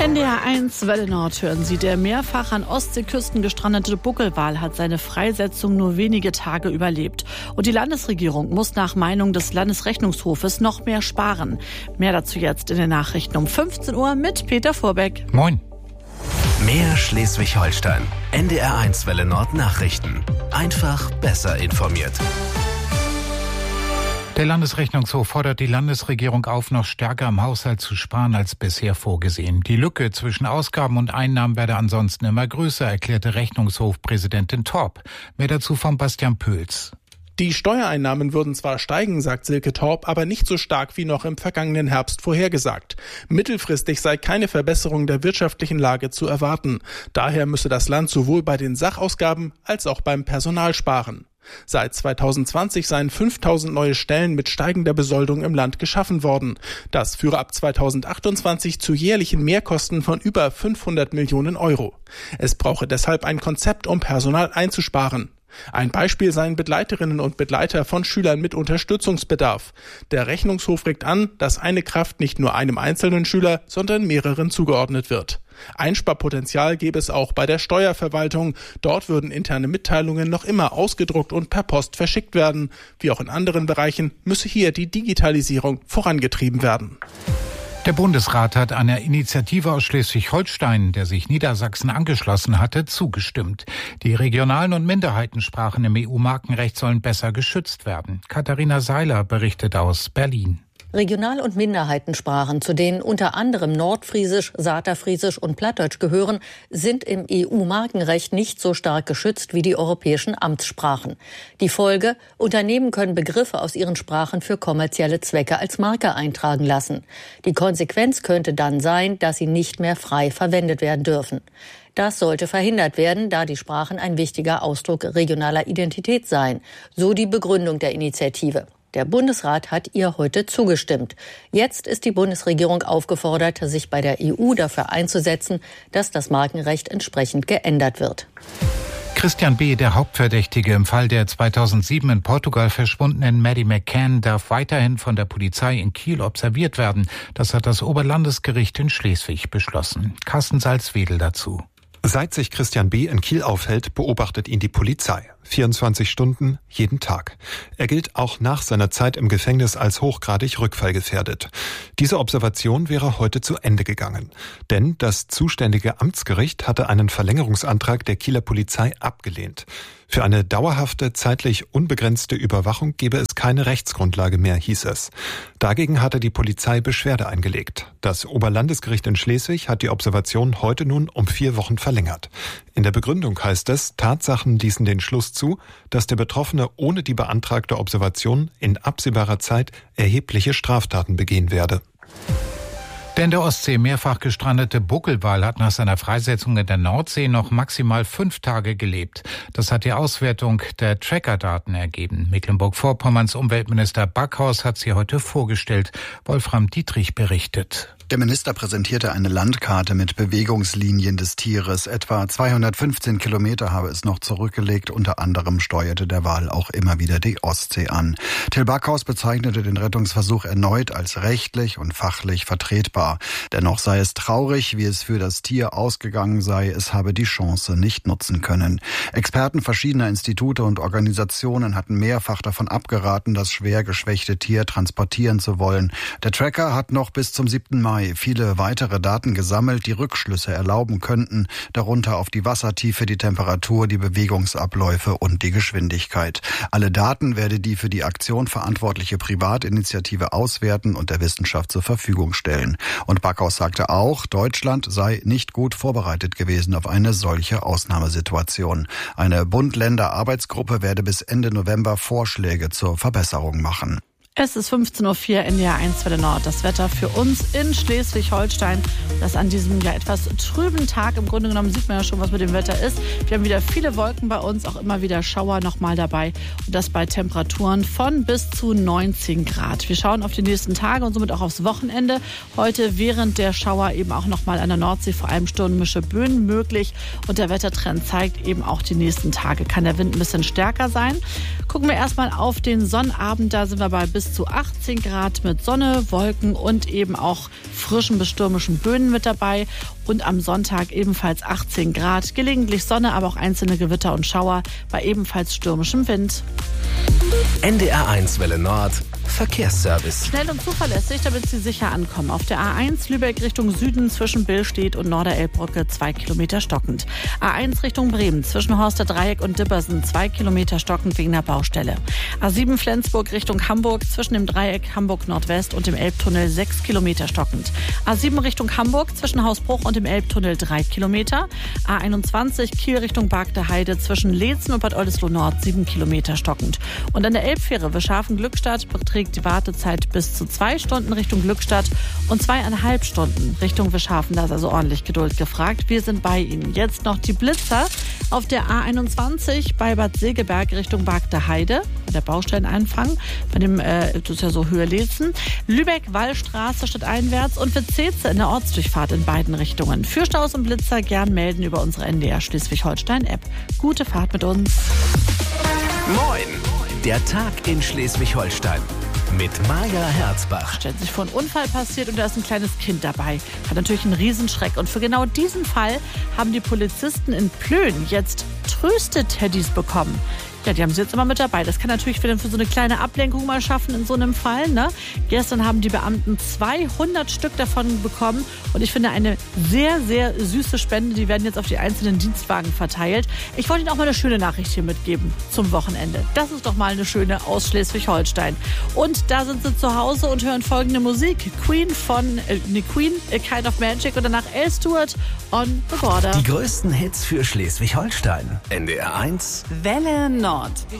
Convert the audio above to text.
NDR 1 Welle Nord hören Sie. Der mehrfach an Ostseeküsten gestrandete Buckelwal hat seine Freisetzung nur wenige Tage überlebt. Und die Landesregierung muss nach Meinung des Landesrechnungshofes noch mehr sparen. Mehr dazu jetzt in den Nachrichten um 15 Uhr mit Peter Vorbeck. Moin. Mehr Schleswig-Holstein. NDR 1 Welle Nord Nachrichten. Einfach besser informiert. Der Landesrechnungshof fordert die Landesregierung auf, noch stärker im Haushalt zu sparen als bisher vorgesehen. Die Lücke zwischen Ausgaben und Einnahmen werde ansonsten immer größer, erklärte Rechnungshofpräsidentin Torp. Mehr dazu von Bastian Pöls. Die Steuereinnahmen würden zwar steigen, sagt Silke Torp, aber nicht so stark wie noch im vergangenen Herbst vorhergesagt. Mittelfristig sei keine Verbesserung der wirtschaftlichen Lage zu erwarten. Daher müsse das Land sowohl bei den Sachausgaben als auch beim Personal sparen. Seit 2020 seien 5000 neue Stellen mit steigender Besoldung im Land geschaffen worden. Das führe ab 2028 zu jährlichen Mehrkosten von über 500 Millionen Euro. Es brauche deshalb ein Konzept, um Personal einzusparen. Ein Beispiel seien Begleiterinnen und Begleiter von Schülern mit Unterstützungsbedarf. Der Rechnungshof regt an, dass eine Kraft nicht nur einem einzelnen Schüler, sondern mehreren zugeordnet wird. Einsparpotenzial gäbe es auch bei der Steuerverwaltung. Dort würden interne Mitteilungen noch immer ausgedruckt und per Post verschickt werden. Wie auch in anderen Bereichen müsse hier die Digitalisierung vorangetrieben werden. Der Bundesrat hat einer Initiative aus Schleswig-Holstein, der sich Niedersachsen angeschlossen hatte, zugestimmt. Die regionalen und Minderheitensprachen im EU-Markenrecht sollen besser geschützt werden. Katharina Seiler berichtet aus Berlin. Regional- und Minderheitensprachen, zu denen unter anderem Nordfriesisch, Saterfriesisch und Plattdeutsch gehören, sind im EU-Markenrecht nicht so stark geschützt wie die europäischen Amtssprachen. Die Folge: Unternehmen können Begriffe aus ihren Sprachen für kommerzielle Zwecke als Marke eintragen lassen. Die Konsequenz könnte dann sein, dass sie nicht mehr frei verwendet werden dürfen. Das sollte verhindert werden, da die Sprachen ein wichtiger Ausdruck regionaler Identität seien, so die Begründung der Initiative. Der Bundesrat hat ihr heute zugestimmt. Jetzt ist die Bundesregierung aufgefordert, sich bei der EU dafür einzusetzen, dass das Markenrecht entsprechend geändert wird. Christian B., der Hauptverdächtige im Fall der 2007 in Portugal verschwundenen Maddie McCann, darf weiterhin von der Polizei in Kiel observiert werden. Das hat das Oberlandesgericht in Schleswig beschlossen. Carsten Salzwedel dazu. Seit sich Christian B. in Kiel aufhält, beobachtet ihn die Polizei. 24 Stunden, jeden Tag. Er gilt auch nach seiner Zeit im Gefängnis als hochgradig rückfallgefährdet. Diese Observation wäre heute zu Ende gegangen. Denn das zuständige Amtsgericht hatte einen Verlängerungsantrag der Kieler Polizei abgelehnt. Für eine dauerhafte, zeitlich unbegrenzte Überwachung gebe es keine Rechtsgrundlage mehr, hieß es. Dagegen hatte die Polizei Beschwerde eingelegt. Das Oberlandesgericht in Schleswig hat die Observation heute nun um 4 Wochen verlängert. In der Begründung heißt es, Tatsachen ließen den Schluss zu, dass der Betroffene ohne die beantragte Observation in absehbarer Zeit erhebliche Straftaten begehen werde. Der in der Ostsee mehrfach gestrandete Buckelwal hat nach seiner Freisetzung in der Nordsee noch maximal 5 Tage gelebt. Das hat die Auswertung der Tracker-Daten ergeben. Mecklenburg-Vorpommerns Umweltminister Backhaus hat sie heute vorgestellt. Wolfram Dietrich berichtet. Der Minister präsentierte eine Landkarte mit Bewegungslinien des Tieres. Etwa 215 Kilometer habe es noch zurückgelegt. Unter anderem steuerte der Wal auch immer wieder die Ostsee an. Till Backhaus bezeichnete den Rettungsversuch erneut als rechtlich und fachlich vertretbar. Dennoch sei es traurig, wie es für das Tier ausgegangen sei. Es habe die Chance nicht nutzen können. Experten verschiedener Institute und Organisationen hatten mehrfach davon abgeraten, das schwer geschwächte Tier transportieren zu wollen. Der Tracker hat noch bis zum 7. Mai viele weitere Daten gesammelt, die Rückschlüsse erlauben könnten, darunter auf die Wassertiefe, die Temperatur, die Bewegungsabläufe und die Geschwindigkeit. Alle Daten werde die für die Aktion verantwortliche Privatinitiative auswerten und der Wissenschaft zur Verfügung stellen. Und Backhaus sagte auch, Deutschland sei nicht gut vorbereitet gewesen auf eine solche Ausnahmesituation. Eine Bund-Länder-Arbeitsgruppe werde bis Ende November Vorschläge zur Verbesserung machen. Es ist 15.04 Uhr, NDR 1 Welle Nord. Das Wetter für uns in Schleswig-Holstein. Das an diesem ja etwas trüben Tag. Im Grunde genommen sieht man ja schon, was mit dem Wetter ist. Wir haben wieder viele Wolken bei uns, auch immer wieder Schauer nochmal dabei. Und das bei Temperaturen von bis zu 19 Grad. Wir schauen auf die nächsten Tage und somit auch aufs Wochenende. Heute während der Schauer eben auch nochmal an der Nordsee vor allem stürmische Böen möglich. Und der Wettertrend zeigt eben auch die nächsten Tage. Kann der Wind ein bisschen stärker sein. Gucken wir erstmal auf den Sonnabend. Da sind wir bei bis bis zu 18 Grad mit Sonne, Wolken und eben auch frischen bis stürmischen Böen mit dabei. Und am Sonntag ebenfalls 18 Grad, gelegentlich Sonne, aber auch einzelne Gewitter und Schauer bei ebenfalls stürmischem Wind. NDR1 Welle Nord Verkehrsservice. Schnell und zuverlässig, damit Sie sicher ankommen. Auf der A1 Lübeck Richtung Süden zwischen Billstedt und Norderelbbrücke 2 Kilometer stockend. A1 Richtung Bremen zwischen Horster Dreieck und Dibbersen 2 Kilometer stockend wegen der Baustelle. A7 Flensburg Richtung Hamburg zwischen dem Dreieck Hamburg Nordwest und dem Elbtunnel 6 Kilometer stockend. A7 Richtung Hamburg zwischen Hausbruch und dem Elbtunnel 3 Kilometer. A21 Kiel Richtung Bargter Heide zwischen Leetzen und Bad Oldesloe Nord 7 Kilometer stockend. Und an der Elbfähre Wischafen-Glückstadt beträgt die Wartezeit bis zu 2 Stunden Richtung Glückstadt und 2,5 Stunden Richtung Wischafen. Da ist also ordentlich Geduld gefragt. Wir sind bei Ihnen. Jetzt noch die Blitzer auf der A21 bei Bad Segeberg Richtung Bargter Heide. Der Baustelleneinfang, bei dem, das ist ja so Höhe Leetzen. Lübeck-Wallstraße stadteinwärts und Witzeze in der Ortsdurchfahrt in beiden Richtungen. Für Staus und Blitzer gern melden über unsere NDR Schleswig-Holstein-App. Gute Fahrt mit uns. Moin, der Tag in Schleswig-Holstein. Mit Maja Herzbach. Stellt sich vor, ein Unfall passiert und da ist ein kleines Kind dabei. Hat natürlich einen Riesenschreck. Und für genau diesen Fall haben die Polizisten in Plön jetzt Tröste-Teddys bekommen. Ja, die haben sie jetzt immer mit dabei. Das kann natürlich für so eine kleine Ablenkung mal schaffen in so einem Fall, ne? Gestern haben die Beamten 200 Stück davon bekommen und ich finde eine sehr, sehr süße Spende. Die werden jetzt auf die einzelnen Dienstwagen verteilt. Ich wollte Ihnen auch mal eine schöne Nachricht hier mitgeben zum Wochenende. Das ist doch mal eine schöne aus Schleswig-Holstein. Und da sind sie zu Hause und hören folgende Musik. Queen, A Kind of Magic und danach L. Stewart on the Border. Die größten Hits für Schleswig-Holstein. NDR1 Welle Nord.